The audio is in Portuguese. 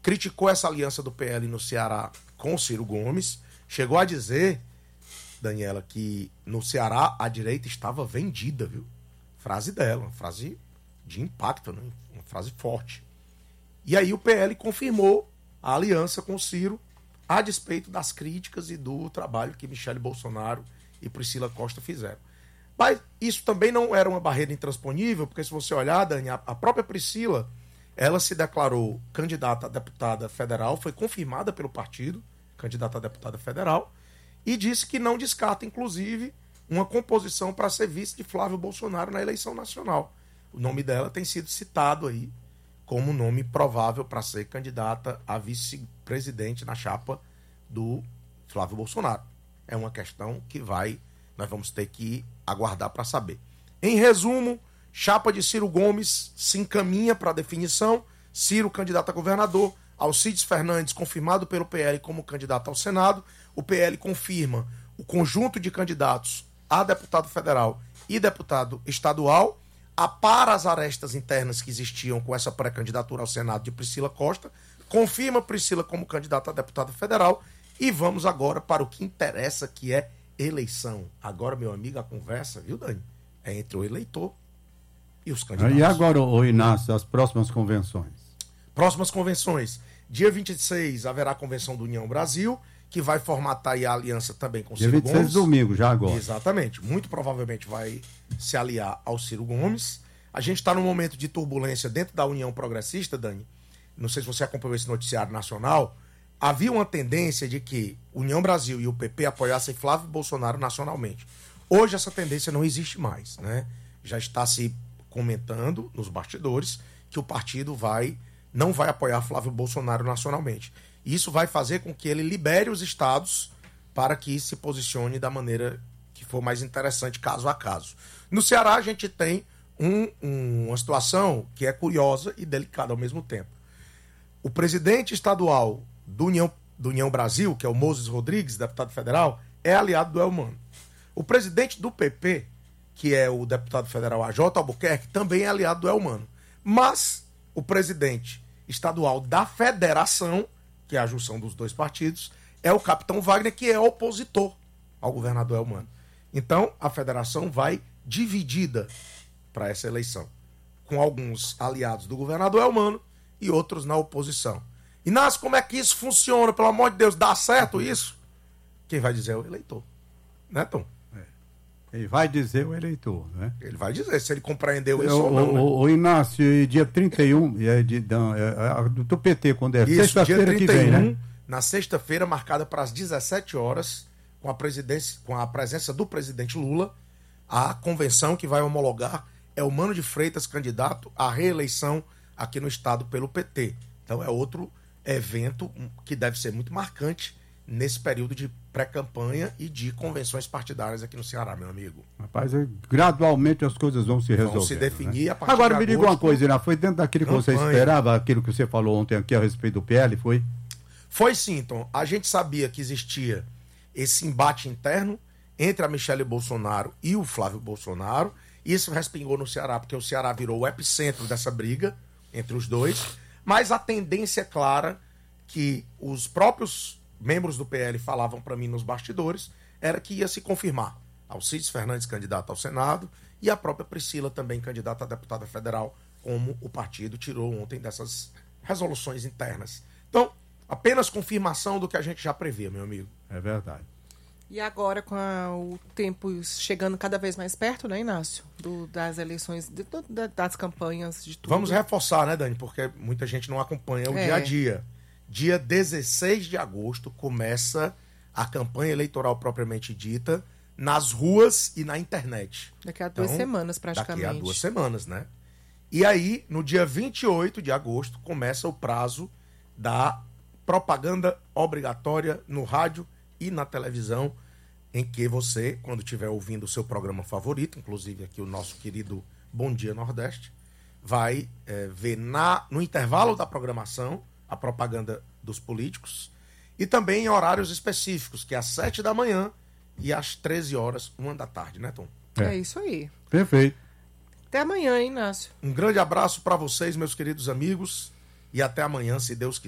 criticou essa aliança do PL no Ceará com o Ciro Gomes, chegou a dizer, Daniela, que no Ceará a direita estava vendida, viu? Frase dela, uma frase de impacto, né? Uma frase forte. E aí o PL confirmou a aliança com o Ciro, a despeito das críticas e do trabalho que Michele Bolsonaro e Priscila Costa fizeram. Mas isso também não era uma barreira intransponível, porque se você olhar, Dani, a própria Priscila, ela se declarou candidata a deputada federal, foi confirmada pelo partido, candidata a deputada federal, e disse que não descarta, inclusive, uma composição para ser vice de Flávio Bolsonaro na eleição nacional. O nome dela tem sido citado aí como nome provável para ser candidata a vice-presidente na chapa do Flávio Bolsonaro. É uma questão que nós vamos ter que aguardar para saber. Em resumo, chapa de Ciro Gomes se encaminha para a definição. Ciro, candidato a governador. Alcides Fernandes, confirmado pelo PL como candidato ao Senado. O PL confirma o conjunto de candidatos a deputado federal e deputado estadual. Apara as arestas internas que existiam com essa pré-candidatura ao Senado de Priscila Costa. Confirma Priscila como candidata a deputada federal. E vamos agora para o que interessa, que é eleição. Agora, meu amigo, a conversa, viu, Dani? É entre o eleitor e os candidatos. E agora, Inácio, as próximas convenções? Próximas convenções. Dia 26 haverá a convenção do União Brasil, que vai formatar aí a aliança também com o Ciro Gomes. Dia 26 domingo, já agora. Exatamente. Muito provavelmente vai se aliar ao Ciro Gomes. A gente está num momento de turbulência dentro da União Progressista, Dani. Não sei se você acompanhou esse noticiário nacional. Havia uma tendência de que União Brasil e o PP apoiassem Flávio Bolsonaro nacionalmente. Hoje essa tendência não existe mais, né? Já está se comentando nos bastidores que o partido não vai apoiar Flávio Bolsonaro nacionalmente. Isso vai fazer com que ele libere os estados para que se posicione da maneira que for mais interessante, caso a caso. No Ceará a gente tem uma situação que é curiosa e delicada ao mesmo tempo. O presidente estadual do União Brasil, que é o Moses Rodrigues, deputado federal, é aliado do Elmano. O presidente do PP, que é o deputado federal AJ Albuquerque, também é aliado do Elmano. Mas o presidente estadual da federação, que é a junção dos dois partidos, é o capitão Wagner, que é opositor ao governador Elmano. Então, a federação vai dividida para essa eleição, com alguns aliados do governador Elmano e outros na oposição. Inácio, como é que isso funciona? Pelo amor de Deus, dá certo isso? Quem vai dizer é o eleitor. Né, Tom? Ele vai dizer o eleitor, né? Ele vai dizer se ele compreendeu isso ou não. Né? O Inácio, dia 31, do PT, quando é? Sexta-feira que vem, né? Na sexta-feira, marcada para as 17 horas, com a presença do presidente Lula, a convenção que vai homologar Elmano de Freitas, candidato à reeleição aqui no estado pelo PT. Então é outro evento que deve ser muito marcante nesse período de pré-campanha e de convenções partidárias aqui no Ceará, meu amigo. Rapaz, gradualmente as coisas vão se resolver. Vão se definir, né? A partir Agora de me diga uma coisa, Irã, foi dentro daquilo que você esperava, aquilo que você falou ontem aqui a respeito do PL, foi? Foi sim, Tom. A gente sabia que existia esse embate interno entre a Michele Bolsonaro e o Flávio Bolsonaro. Isso respingou no Ceará, porque o Ceará virou o epicentro dessa briga entre os dois. Mas a tendência é clara que os próprios membros do PL falavam para mim nos bastidores, era que ia se confirmar Alcides Fernandes, candidato ao Senado, e a própria Priscila, também candidata a deputada federal, como o partido tirou ontem dessas resoluções internas. Então, apenas confirmação do que a gente já previa, meu amigo. É verdade. E agora, com o tempo chegando cada vez mais perto, né, Inácio? Das eleições, das campanhas, de tudo. Vamos reforçar, né, Dani? Porque muita gente não acompanha o dia a dia. Dia 16 de agosto começa a campanha eleitoral propriamente dita nas ruas e na internet. Daqui a 2 semanas, praticamente. Daqui a 2 semanas, né? E aí, no dia 28 de agosto, começa o prazo da propaganda obrigatória no rádio e na televisão, em que você, quando estiver ouvindo o seu programa favorito, inclusive aqui o nosso querido Bom Dia Nordeste, vai ver no intervalo da programação a propaganda dos políticos e também em horários específicos, que é às 7 da manhã e às 13 horas, 1 da tarde, né, Tom? É isso aí. Perfeito. Até amanhã, hein, Inácio? Um grande abraço para vocês, meus queridos amigos, e até amanhã, se Deus quiser.